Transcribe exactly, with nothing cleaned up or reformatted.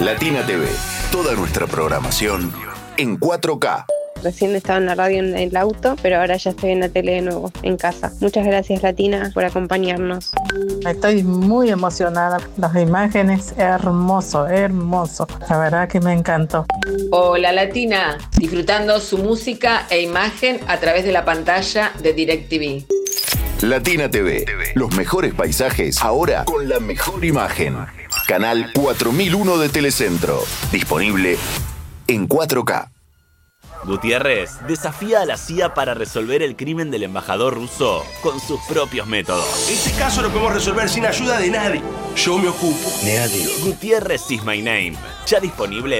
Latina T V, toda nuestra programación en cuatro K. Recién estaba en la radio en el auto, pero ahora ya estoy en la tele de nuevo, en casa. Muchas gracias, Latina, por acompañarnos. Estoy muy emocionada. Las imágenes, hermoso, hermoso. La verdad que me encantó. Hola, Latina, disfrutando su música e imagen a través de la pantalla de DirecTV. Latina T V, los mejores paisajes, ahora con la mejor imagen. Canal cuatro mil uno de Telecentro, disponible en cuatro K. Gutiérrez desafía a la C I A para resolver el crimen del embajador ruso con sus propios métodos. Este caso lo podemos resolver sin ayuda de nadie. Yo me ocupo. Gutiérrez is my name. Ya disponible